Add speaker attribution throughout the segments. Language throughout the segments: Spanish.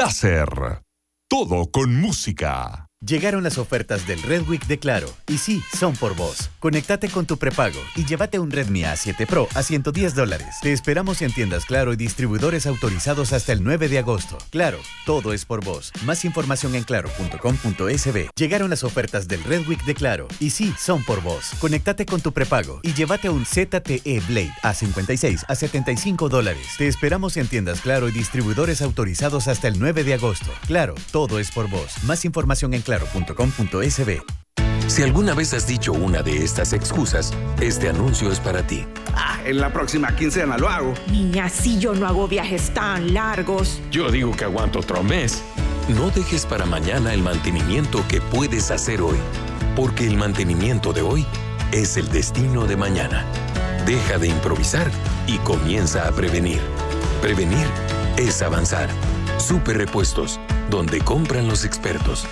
Speaker 1: Láser. Todo con música.
Speaker 2: Llegaron las ofertas del Red Week de Claro. Y sí, son por vos. Conéctate con tu prepago y llévate un Redmi A7 Pro a $110. Te esperamos en tiendas Claro y distribuidores autorizados hasta el 9 de agosto. Claro, todo es por vos. Más información en claro.com.sb. Llegaron las ofertas del Red Week de Claro. Y sí, son por vos. Conéctate con tu prepago y llévate un ZTE Blade A56 a $75. Te esperamos en tiendas Claro y distribuidores autorizados hasta el 9 de agosto. Claro, todo es por vos. Más información en claro.com.sb.
Speaker 3: Si alguna vez has dicho una de estas excusas, este anuncio es para ti.
Speaker 4: En la próxima quincena lo hago.
Speaker 5: Niña, si yo no hago viajes tan largos.
Speaker 3: Yo digo que aguanto otro mes. No dejes para mañana el mantenimiento que puedes hacer hoy, porque el mantenimiento de hoy es el destino de mañana. Deja de improvisar y comienza a prevenir. Prevenir es avanzar. Super Repuestos, donde compran los expertos.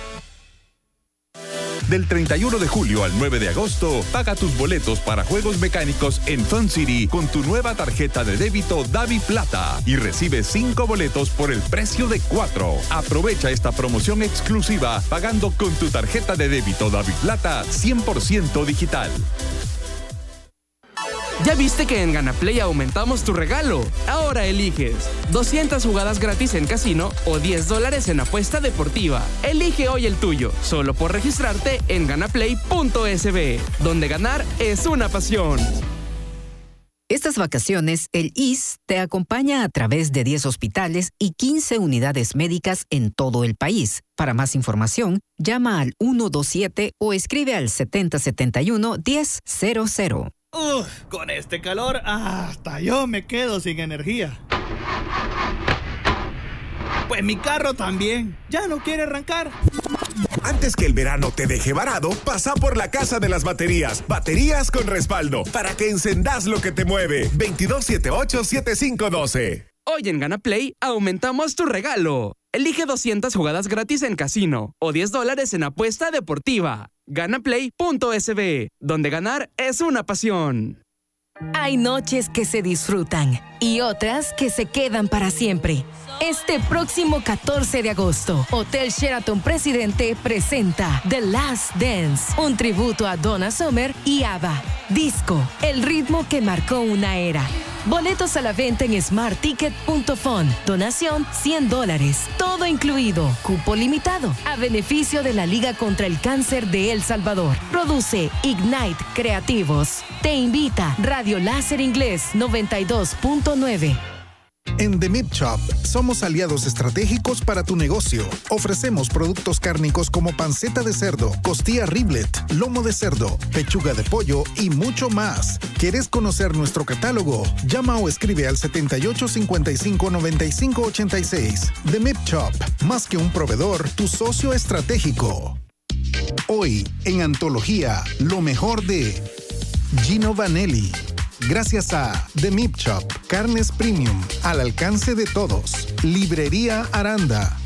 Speaker 1: Del 31 de julio al 9 de agosto, paga tus boletos para juegos mecánicos en Fun City con tu nueva tarjeta de débito Davi Plata y recibe 5 boletos por el precio de 4. Aprovecha esta promoción exclusiva pagando con tu tarjeta de débito Davi Plata 100% digital.
Speaker 6: ¿Ya viste que en GanaPlay aumentamos tu regalo? Ahora eliges 200 jugadas gratis en casino o $10 en apuesta deportiva. Elige hoy el tuyo, solo por registrarte en ganaplay.sb, donde ganar es una pasión.
Speaker 7: Estas vacaciones, el ISSSTE te acompaña a través de 10 hospitales y 15 unidades médicas en todo el país. Para más información, llama al 127 o escribe al 7071-1000.
Speaker 8: Con este calor, hasta yo me quedo sin energía. Pues mi carro también, ya no quiere arrancar.
Speaker 9: Antes que el verano te deje varado, pasa por la Casa de las Baterías. Baterías con respaldo, para que encendás lo que te mueve. 2278-7512.
Speaker 6: Hoy en GanaPlay aumentamos tu regalo. Elige 200 jugadas gratis en casino o $10 en apuesta deportiva. Ganaplay.sb, donde ganar es una pasión.
Speaker 10: Hay noches que se disfrutan y otras que se quedan para siempre. Este próximo 14 de agosto, Hotel Sheraton Presidente presenta The Last Dance, un tributo a Donna Summer y ABBA. Disco, el ritmo que marcó una era. Boletos a la venta en smartticket.fun. Donación $100. Todo incluido. Cupo limitado. A beneficio de la Liga contra el Cáncer de El Salvador. Produce Ignite Creativos. Te invita Radio Láser Inglés 92.9.
Speaker 11: En The Meat Shop somos aliados estratégicos para tu negocio. Ofrecemos productos cárnicos como panceta de cerdo, costilla riblet, lomo de cerdo, pechuga de pollo y mucho más. ¿Quieres conocer nuestro catálogo? Llama o escribe al 7855-9586. The Meat Shop, más que un proveedor, tu socio estratégico. Hoy, en Antología, lo mejor de Gino Vanelli. Gracias a The Meat Shop, carnes premium, al alcance de todos. Librería Aranda,